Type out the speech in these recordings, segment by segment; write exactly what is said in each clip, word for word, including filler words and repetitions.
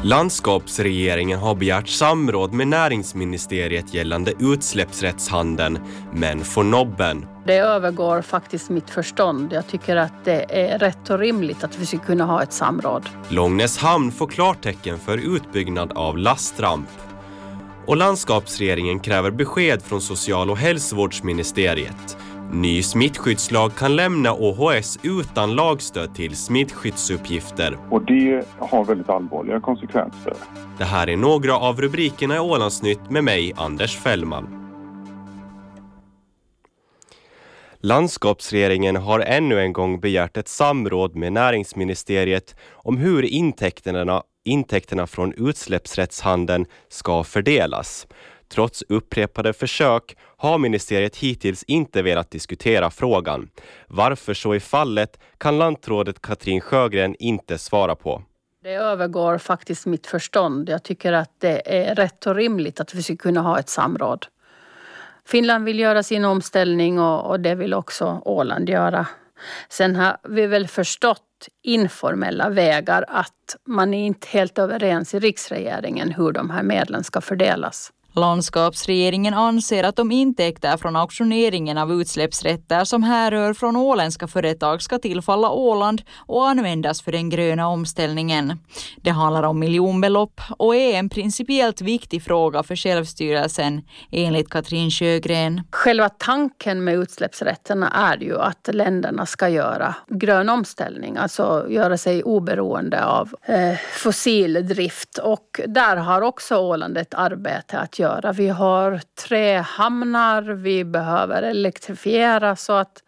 Landskapsregeringen har begärt samråd med näringsministeriet gällande utsläppsrättshandeln, men får nobben. Det övergår faktiskt mitt förstånd. Jag tycker att det är rätt och rimligt att vi ska kunna ha ett samråd. Långnäs hamn får klartecken för utbyggnad av lastramp. Och landskapsregeringen kräver besked från social- och hälsovårdsministeriet. Ny smittskyddslag kan lämna O H S utan lagstöd till smittskyddsuppgifter. Och det har väldigt allvarliga konsekvenser. Det här är några av rubrikerna i Ålandsnytt med mig, Anders Fällman. Landskapsregeringen har ännu en gång begärt ett samråd med näringsministeriet om hur intäkterna, intäkterna från utsläppsrättshandeln ska fördelas. Trots upprepade försök har ministeriet hittills inte velat diskutera frågan. Varför så är fallet kan lantrådet Katrin Sjögren inte svara på. Det övergår faktiskt mitt förstånd. Jag tycker att det är rätt och rimligt att vi ska kunna ha ett samråd. Finland vill göra sin omställning och, och det vill också Åland göra. Sen har vi väl förstått informella vägar att man är inte helt överens i riksregeringen hur de här medlen ska fördelas. Landskapsregeringen anser att de intäkter från auktioneringen av utsläppsrätter som härrör från åländska företag ska tillfalla Åland och användas för den gröna omställningen. Det handlar om miljonbelopp och är en principiellt viktig fråga för självstyrelsen, enligt Katrin Sjögren. Själva tanken med utsläppsrätterna är ju att länderna ska göra grön omställning, alltså göra sig oberoende av eh, fossil drift, och där har också Åland ett arbete att göra. Vi har tre hamnar, vi behöver elektrifiera så att,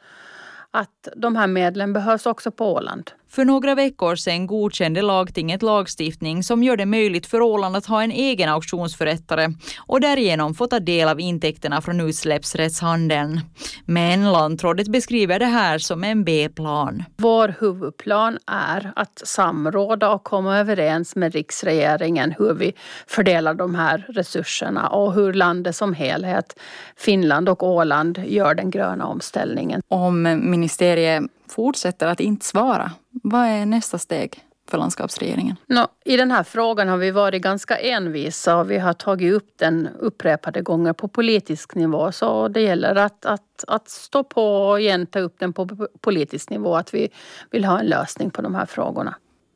att de här medlen behövs också på Åland. För några veckor sedan godkände lagtinget lagstiftning som gör det möjligt för Åland att ha en egen auktionsförrättare och därigenom få ta del av intäkterna från utsläppsrättshandeln. Men lantrådet beskriver det här som en B-plan. Vår huvudplan är att samråda och komma överens med riksregeringen hur vi fördelar de här resurserna och hur landet som helhet, Finland och Åland, gör den gröna omställningen. Om ministeriet fortsätter att inte svara, vad är nästa steg för landskapsregeringen? No, I den här frågan har vi varit ganska envisa och vi har tagit upp den upprepade gånger på politisk nivå. Så det gäller att, att, att stå på och igen ta upp den på politisk nivå, att vi vill ha en lösning på de här frågorna.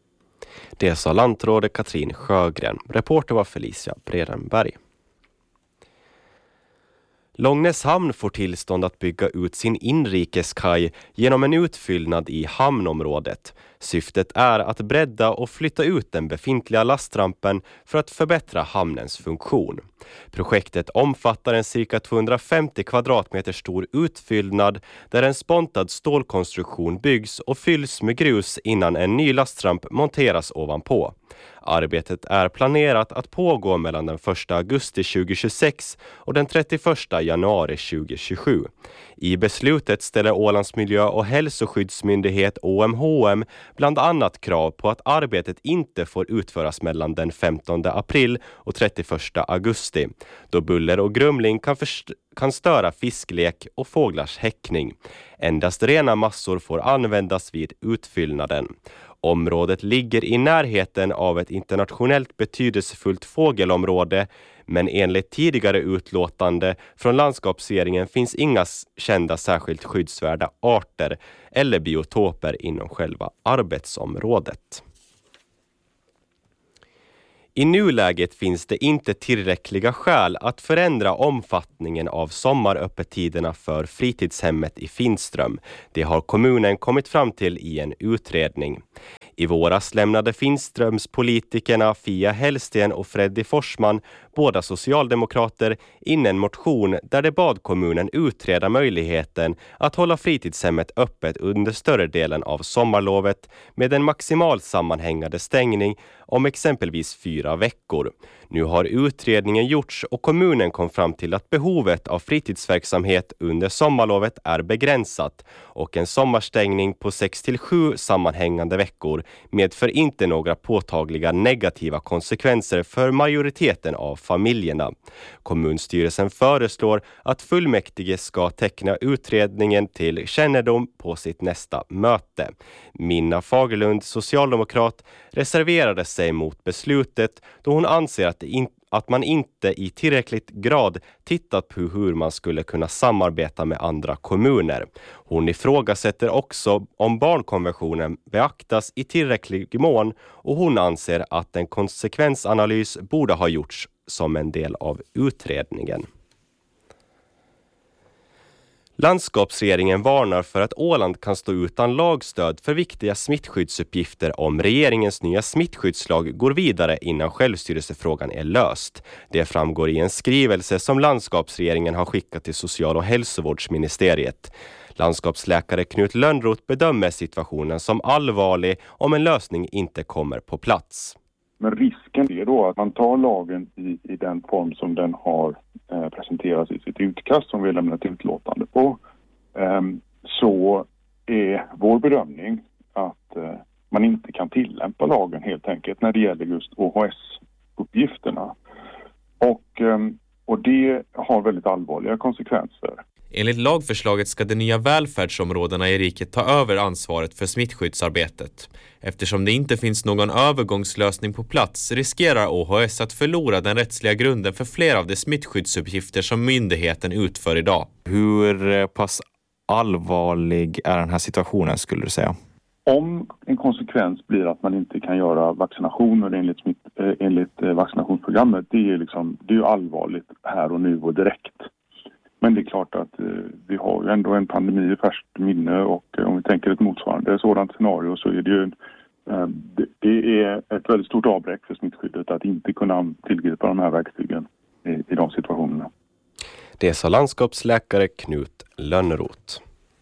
Det sa lantrådet Katrin Sjögren. Reporter var Felicia Bredenberg. Långnäs hamn får tillstånd att bygga ut sin inrikeskaj genom en utfyllnad i hamnområdet. Syftet är att bredda och flytta ut den befintliga lastrampen för att förbättra hamnens funktion. Projektet omfattar en cirka tvåhundrafemtio kvadratmeter stor utfyllnad där en spontad stålkonstruktion byggs och fylls med grus innan en ny lastramp monteras ovanpå. Arbetet är planerat att pågå mellan den första augusti tjugohundratjugosex och den trettioförsta januari tjugohundratjugosju. I beslutet ställer Ålands miljö- och hälsoskyddsmyndighet O M H M bland annat krav på att arbetet inte får utföras mellan den femtonde april och trettioförsta augusti, då buller och grumling kan, först- kan störa fisklek och fåglars häckning. Endast rena massor får användas vid utfyllnaden. Området ligger i närheten av ett internationellt betydelsefullt fågelområde, men enligt tidigare utlåtande från landskapsregeringen finns inga kända särskilt skyddsvärda arter eller biotoper inom själva arbetsområdet. I nuläget finns det inte tillräckliga skäl att förändra omfattningen av sommaröppettiderna för fritidshemmet i Finström. Det har kommunen kommit fram till i en utredning. I våras lämnade Finströms politikerna Fia Hellsten och Freddy Forsman, båda socialdemokrater, in en motion där de bad kommunen utreda möjligheten att hålla fritidshemmet öppet under större delen av sommarlovet med en maximal sammanhängande stängning om exempelvis fyra veckor. Nu har utredningen gjorts och kommunen kom fram till att behovet av fritidsverksamhet under sommarlovet är begränsat och en sommarstängning på sex till sju sammanhängande veckor medför inte några påtagliga negativa konsekvenser för majoriteten av familjerna. Kommunstyrelsen föreslår att fullmäktige ska teckna utredningen till kännedom på sitt nästa möte. Minna Fagerlund, socialdemokrat, reserverade sig mot beslutet förslaget då hon anser att, det in, att man inte i tillräckligt grad tittat på hur man skulle kunna samarbeta med andra kommuner. Hon ifrågasätter också om barnkonventionen beaktas i tillräcklig mån och hon anser att en konsekvensanalys borde ha gjorts som en del av utredningen. Landskapsregeringen varnar för att Åland kan stå utan lagstöd för viktiga smittskyddsuppgifter om regeringens nya smittskyddslag går vidare innan självstyrelsefrågan är löst. Det framgår i en skrivelse som landskapsregeringen har skickat till social- och hälsovårdsministeriet. Landskapsläkare Knut Lönnroth bedömer situationen som allvarlig om en lösning inte kommer på plats. Men risken är då att man tar lagen i, i den form som den har eh, presenterats i sitt utkast som vi har lämnat utlåtande på. Ehm, så är vår bedömning att eh, man inte kan tillämpa lagen helt enkelt när det gäller just O H S-uppgifterna. Och, eh, och det har väldigt allvarliga konsekvenser. Enligt lagförslaget ska de nya välfärdsområdena i riket ta över ansvaret för smittskyddsarbetet. Eftersom det inte finns någon övergångslösning på plats riskerar O H S att förlora den rättsliga grunden för flera av de smittskyddsuppgifter som myndigheten utför idag. Hur pass allvarlig är den här situationen skulle du säga? Om en konsekvens blir att man inte kan göra vaccinationer enligt, smitt, eh, enligt eh, vaccinationsprogrammet, det är, liksom, det är ju allvarligt här och nu och direkt. Men det är klart att eh, vi har ju ändå en pandemi i färskt minne och eh, om vi tänker ett motsvarande sådant scenario så är det ju eh, det, det är ett väldigt stort avbräck för smittskyddet att inte kunna tillgripa de här verktygen i, i de situationerna. Det sa landskapsläkare Knut Lönnroth.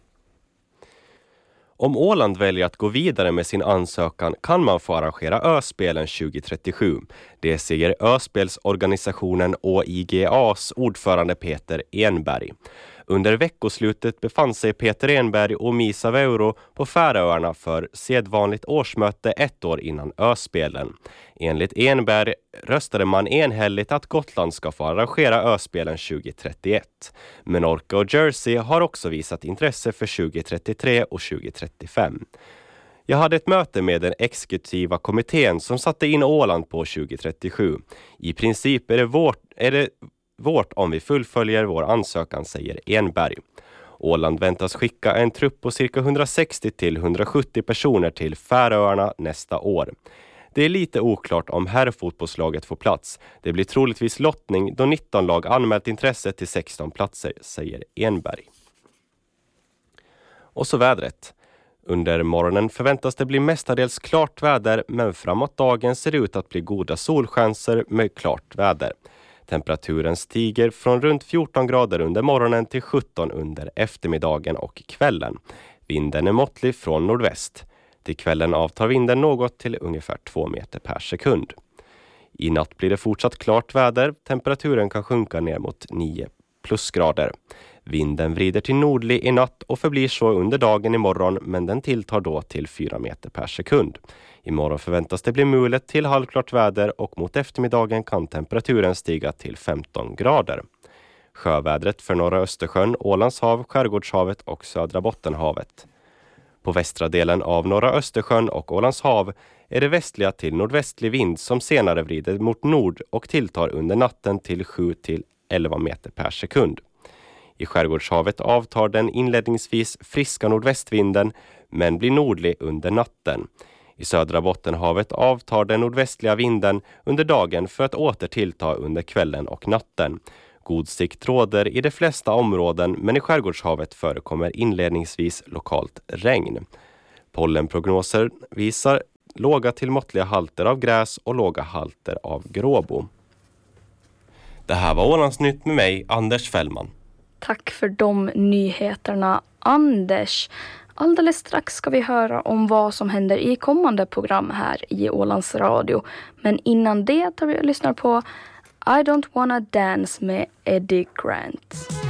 Om Åland väljer att gå vidare med sin ansökan kan man få arrangera Öspelen tjugo trettiosju. Det säger Öspelsorganisationen O I G A's ordförande Peter Enberg. Under veckoslutet befann sig Peter Enberg och Misa Veuro på Färöarna för sedvanligt årsmöte ett år innan Öspelen. Enligt Enberg röstade man enhälligt att Gotland ska få arrangera Öspelen tjugo trettioett. Menorca och Jersey har också visat intresse för tjugo trettiotre och tjugo trettiofem. Jag hade ett möte med den exekutiva kommittén som satte in Åland på tjugo trettiosju. I princip är det vårt, är det vårt om vi fullföljer vår ansökan, säger Enberg. Åland väntas skicka en trupp på cirka hundrasextio till hundrasjuttio personer till Färöarna nästa år. Det är lite oklart om herrfotbollslaget får plats. Det blir troligtvis lottning då nitton lag anmält intresse till sexton platser, säger Enberg. Och så vädret. Under morgonen förväntas det bli mestadels klart väder, men framåt dagen ser det ut att bli goda solchanser med klart väder. Temperaturen stiger från runt fjorton grader under morgonen till sjutton under eftermiddagen och kvällen. Vinden är måttlig från nordväst. Till kvällen avtar vinden något till ungefär två meter per sekund. I natt blir det fortsatt klart väder. Temperaturen kan sjunka ner mot nio plusgrader. Vinden vrider till nordlig i natt och förblir så under dagen imorgon, men den tilltar då till fyra meter per sekund. Imorgon förväntas det bli mulet till halvklart väder och mot eftermiddagen kan temperaturen stiga till femton grader. Sjövädret för norra Östersjön, Ålands hav, Skärgårdshavet och södra Bottenhavet. På västra delen av norra Östersjön och Ålands hav är det västliga till nordvästlig vind som senare vrider mot nord och tilltar under natten till sju till elva meter per sekund. I Skärgårdshavet avtar den inledningsvis friska nordvästvinden men blir nordlig under natten. I södra Bottenhavet avtar den nordvästliga vinden under dagen för att åter tillta under kvällen och natten. God sikt råder i de flesta områden, men i Skärgårdshavet förekommer inledningsvis lokalt regn. Pollenprognoser visar låga till måttliga halter av gräs och låga halter av gråbo. Det här var Ålandsnytt med mig, Anders Fällman. Tack för de nyheterna, Anders. Alldeles strax ska vi höra om vad som händer i kommande program här i Ålands Radio. Men innan det tar vi och lyssnar på I Don't Wanna Dance med Eddie Grant.